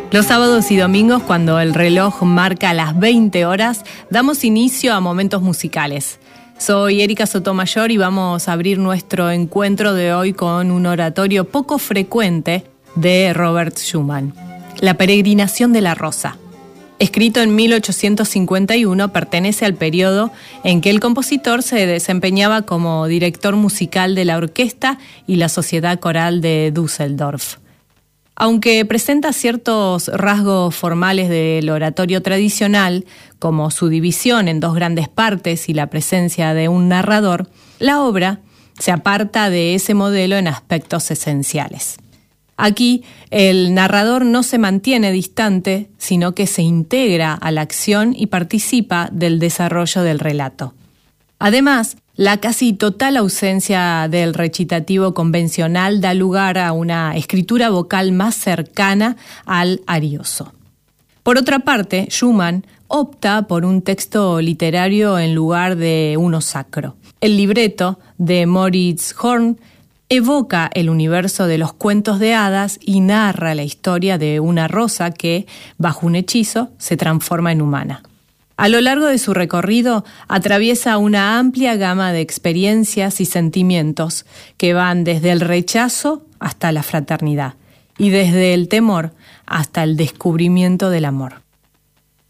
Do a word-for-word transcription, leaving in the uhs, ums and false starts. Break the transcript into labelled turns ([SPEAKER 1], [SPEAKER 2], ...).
[SPEAKER 1] Los sábados y domingos, cuando el reloj marca las veinte horas, damos inicio a momentos musicales. Soy Erika Sotomayor y vamos a abrir nuestro encuentro de hoy con un oratorio poco frecuente de Robert Schumann, La peregrinación de la rosa. Escrito en mil ochocientos cincuenta y uno, pertenece al periodo en que el compositor se desempeñaba como director musical de la orquesta y la Sociedad Coral de Düsseldorf. Aunque presenta ciertos rasgos formales del oratorio tradicional, como su división en dos grandes partes y la presencia de un narrador, la obra se aparta de ese modelo en aspectos esenciales. Aquí, el narrador no se mantiene distante, sino que se integra a la acción y participa del desarrollo del relato. Además, la casi total ausencia del recitativo convencional da lugar a una escritura vocal más cercana al arioso. Por otra parte, Schumann opta por un texto literario en lugar de uno sacro. El libreto de Moritz Horn evoca el universo de los cuentos de hadas y narra la historia de una rosa que, bajo un hechizo, se transforma en humana. A lo largo de su recorrido, atraviesa una amplia gama de experiencias y sentimientos que van desde el rechazo hasta la fraternidad y desde el temor hasta el descubrimiento del amor.